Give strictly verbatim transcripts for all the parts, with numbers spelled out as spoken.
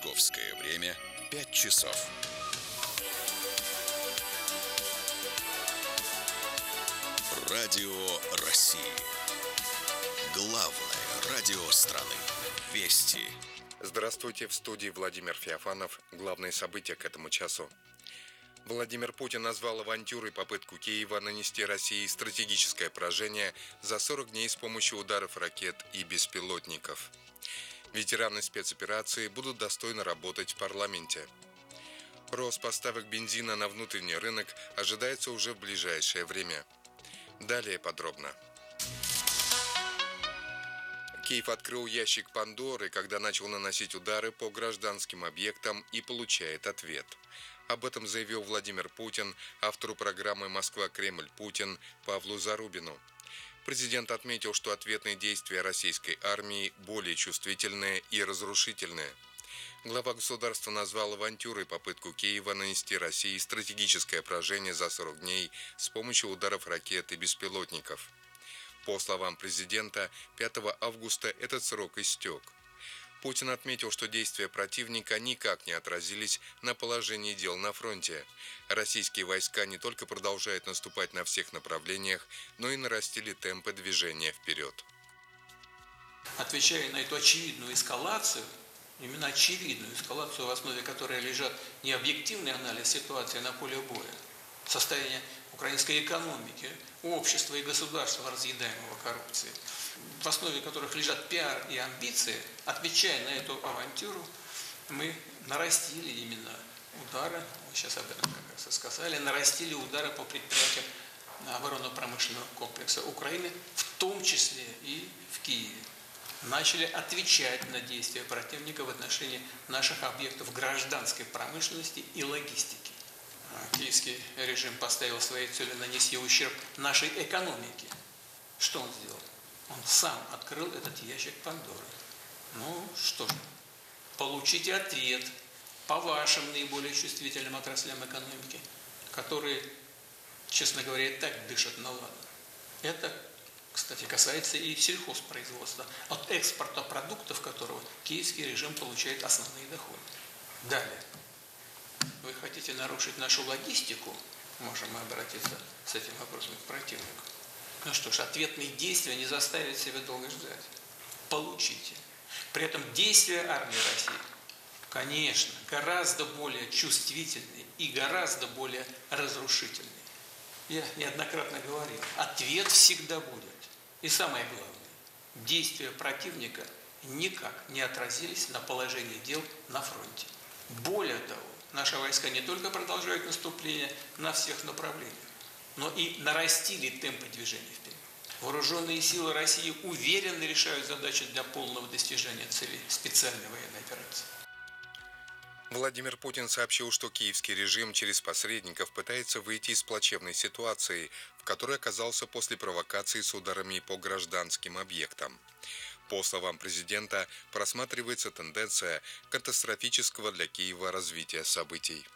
Московское время пять часов. Радио России. Главное радио страны. Вести. Здравствуйте, в студии Владимир Феофанов. Главные события к этому часу. Владимир Путин назвал авантюрой попытку Киева нанести России стратегическое поражение за сорок дней с помощью ударов ракет и беспилотников. Ветераны спецоперации будут достойно работать в парламенте. Рост поставок бензина на внутренний рынок ожидается уже в ближайшее время. Далее подробно. Киев открыл ящик Пандоры, когда начал наносить удары по гражданским объектам, и получает ответ. Об этом заявил Владимир Путин автору программы «Москва-Кремль-Путин» Павлу Зарубину. Президент отметил, что ответные действия российской армии более чувствительные и разрушительные. Глава государства назвал авантюрой попытку Киева нанести России стратегическое поражение за сорок дней с помощью ударов ракет и беспилотников. По словам президента, пятого августа этот срок истек. Путин отметил, что действия противника никак не отразились на положении дел на фронте. Российские войска не только продолжают наступать на всех направлениях, но и нарастили темпы движения вперед. Отвечая на эту очевидную эскалацию, именно очевидную эскалацию, в основе которой лежат не объективный анализ ситуации на поле боя, состояние украинской экономики, общества и государства, разъедаемого коррупцией, в основе которых лежат пиар и амбиции, отвечая на эту авантюру, мы нарастили именно удары, мы сейчас об этом как раз и сказали, нарастили удары по предприятиям оборонно-промышленного комплекса Украины, в том числе и в Киеве. Начали отвечать на действия противника в отношении наших объектов гражданской промышленности и логистики. Киевский режим поставил своей целью нанести ущерб нашей экономике. Что он сделал? Он сам открыл этот ящик Пандоры. Ну что же, получите ответ по вашим наиболее чувствительным отраслям экономики, которые, честно говоря, и так дышат на ладан. Это, кстати, касается и сельхозпроизводства, от экспорта продуктов которого киевский режим получает основные доходы. Далее. Вы хотите нарушить нашу логистику? Можем мы обратиться с этим вопросом к противнику. Ну что ж, ответные действия не заставят себя долго ждать. Получите. При этом действия армии России, конечно, гораздо более чувствительные и гораздо более разрушительные. Я неоднократно говорил, ответ всегда будет. И самое главное, действия противника никак не отразились на положении дел на фронте. Более того, наши войска не только продолжают наступление на всех направлениях, но и нарастили темпы движения вперед. Вооруженные силы России уверенно решают задачи для полного достижения целей специальной военной операции. Владимир Путин сообщил, что киевский режим через посредников пытается выйти из плачевной ситуации, в которой оказался после провокации с ударами по гражданским объектам. По словам президента, просматривается тенденция катастрофического для Киева развития событий.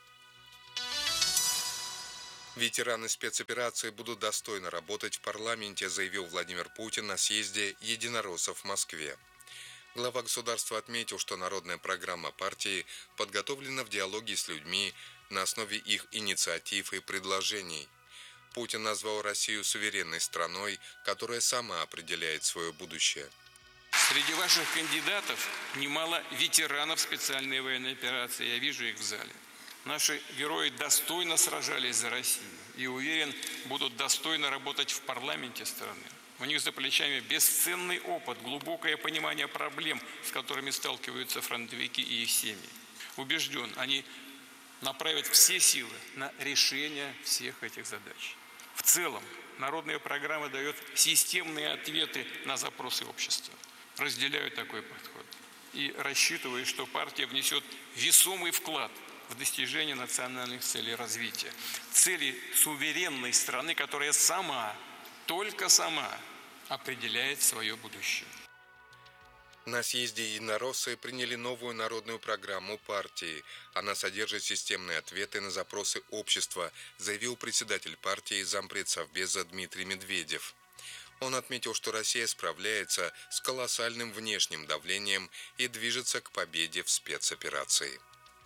Ветераны спецоперации будут достойно работать в парламенте, заявил Владимир Путин на съезде единороссов в Москве. Глава государства отметил, что народная программа партии подготовлена в диалоге с людьми на основе их инициатив и предложений. Путин назвал Россию суверенной страной, которая сама определяет свое будущее. Среди ваших кандидатов немало ветеранов специальной военной операции. Я вижу их в зале. Наши герои достойно сражались за Россию и, уверен, будут достойно работать в парламенте страны. У них за плечами бесценный опыт, глубокое понимание проблем, с которыми сталкиваются фронтовики и их семьи. Убежден, они направят все силы на решение всех этих задач. В целом, народная программа дает системные ответы на запросы общества. Разделяю такой подход и рассчитываю, что партия внесет весомый вклад в достижение национальных целей развития, целей суверенной страны, которая сама, только сама определяет свое будущее. На съезде единороссы приняли новую народную программу партии. Она содержит системные ответы на запросы общества, заявил председатель партии зампред Совбеза Дмитрий Медведев. Он отметил, что Россия справляется с колоссальным внешним давлением и движется к победе в спецоперации.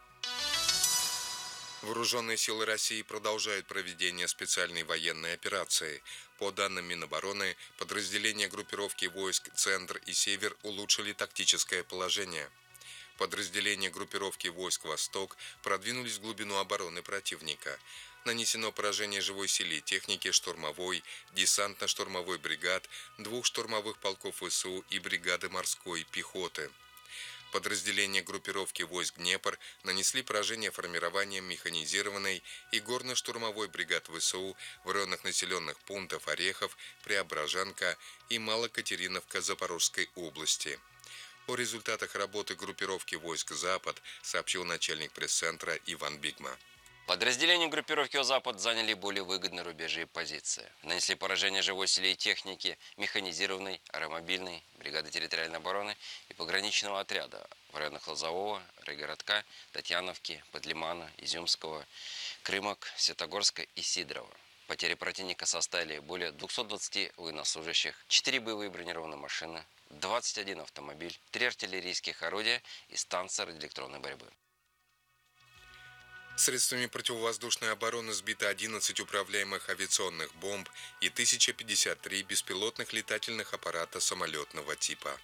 Вооруженные силы России продолжают проведение специальной военной операции. По данным Минобороны, подразделения группировки войск «Центр» и «Север» улучшили тактическое положение. Подразделения группировки войск «Восток» продвинулись в глубину обороны противника. Нанесено поражение живой силе и технике штурмовой, десантно-штурмовой бригад, двух штурмовых полков ВСУ и бригады морской пехоты. Подразделения группировки войск «Днепр» нанесли поражение формированием механизированной и горно-штурмовой бригад ВСУ в районах населенных пунктов Орехов, Преображенка и Малокатериновка Запорожской области. О результатах работы группировки войск «Запад» сообщил начальник пресс-центра Иван Бигма. Подразделения группировки «Запад» заняли более выгодные рубежи и позиции. Нанесли поражение живой силе и техники, механизированной, аэромобильной, бригады территориальной обороны и пограничного отряда в районах Лозового, Райгородка, Татьяновки, Подлимана, Изюмского, Крымок, Светогорска и Сидорова. Потери противника составили более двухсот двадцати военнослужащих, четыре боевые бронированные машины, двадцать один автомобиль, три артиллерийских орудия и станция радиоэлектронной борьбы. Средствами противовоздушной обороны сбито одиннадцать управляемых авиационных бомб и тысяча пятьдесят три беспилотных летательных аппарата самолетного типа.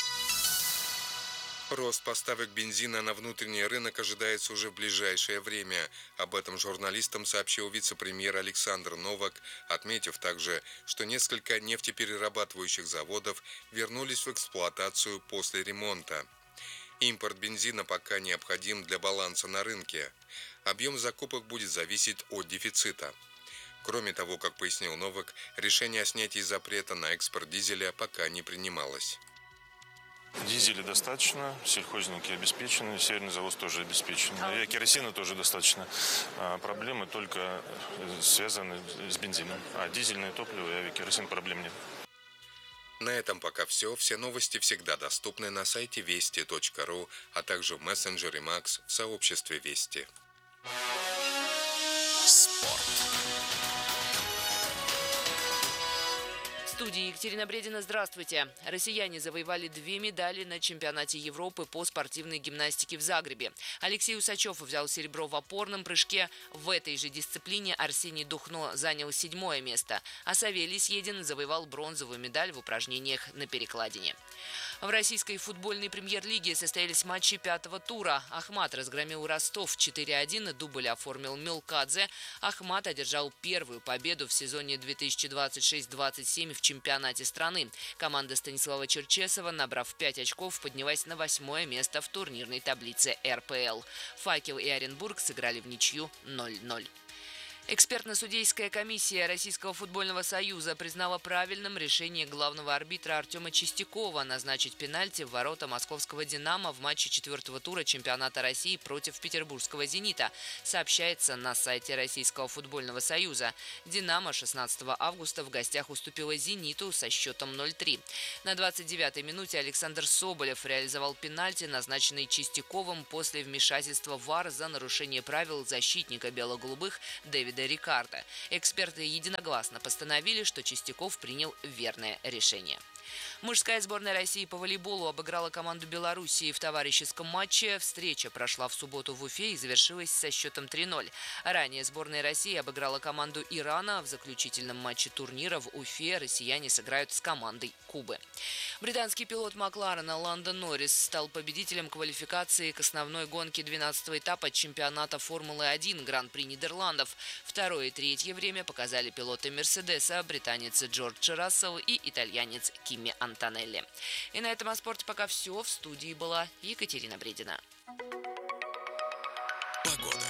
Рост поставок бензина на внутренний рынок ожидается уже в ближайшее время. Об этом журналистам сообщил вице-премьер Александр Новак, отметив также, что несколько нефтеперерабатывающих заводов вернулись в эксплуатацию после ремонта. Импорт бензина пока необходим для баланса на рынке. Объем закупок будет зависеть от дефицита. Кроме того, как пояснил Новак, решение о снятии запрета на экспорт дизеля пока не принималось. Дизеля достаточно, сельхозники обеспечены, северный завод тоже обеспечен. И керосина тоже достаточно. А проблемы только связаны с бензином. А дизельное топливо и авиакеросин проблем нет. На этом пока все. Все новости всегда доступны на сайте вести точка ру, а также в мессенджере Макс в сообществе Вести. Спорт. В студии Екатерина Бредина. Здравствуйте. Россияне завоевали две медали на чемпионате Европы по спортивной гимнастике в Загребе. Алексей Усачев взял серебро в опорном прыжке. В этой же дисциплине Арсений Духно занял седьмое место, а Савелий Съедин завоевал бронзовую медаль в упражнениях на перекладине. В российской футбольной премьер-лиге состоялись матчи пятого тура. Ахмат разгромил Ростов четыре один, дубль оформил Мелкадзе. Ахмат одержал первую победу в сезоне две тысячи двадцать шесть двадцать семь в чемпионате страны. Команда Станислава Черчесова, набрав пять очков, поднялась на восьмое место в турнирной таблице эр пэ эл. «Факел» и Оренбург сыграли в ничью ноль ноль. Экспертно-судейская комиссия Российского футбольного союза признала правильным решение главного арбитра Артема Чистякова назначить пенальти в ворота московского «Динамо» в матче четвертого тура чемпионата России против петербургского «Зенита», сообщается на сайте Российского футбольного союза. «Динамо» шестнадцатого августа в гостях уступила «Зениту» со счетом ноль три. На двадцать девятой минуте Александр Соболев реализовал пенальти, назначенный Чистяковым после вмешательства ВАР за нарушение правил защитника бело-голубых Дэвида Рикардо. Эксперты единогласно постановили, что Чистяков принял верное решение. Мужская сборная России по волейболу обыграла команду Белоруссии в товарищеском матче. Встреча прошла в субботу в Уфе и завершилась со счетом три ноль. Ранее сборная России обыграла команду Ирана. В заключительном матче турнира в Уфе россияне сыграют с командой Кубы. Британский пилот Макларена Ландон Норрис стал победителем квалификации к основной гонке двенадцатого этапа чемпионата Формулы один Гран-при Нидерландов. Второе и третье время показали пилоты Мерседеса, британец Джордж Рассел и итальянец Кимми Антонелли. И на этом о спорте пока все. В студии была Екатерина Бредина. Погода.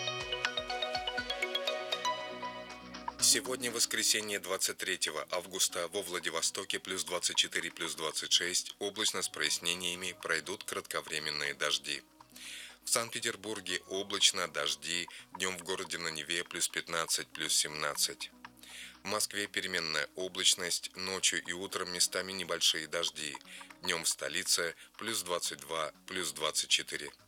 Сегодня воскресенье двадцать третьего августа во Владивостоке плюс двадцать четыре, плюс двадцать шесть, облачно с прояснениями, пройдут кратковременные дожди. В Санкт-Петербурге облачно, дожди, днем в городе на Неве плюс пятнадцать, плюс семнадцать. В Москве переменная облачность, ночью и утром местами небольшие дожди, днем в столице плюс двадцать два, плюс двадцать четыре.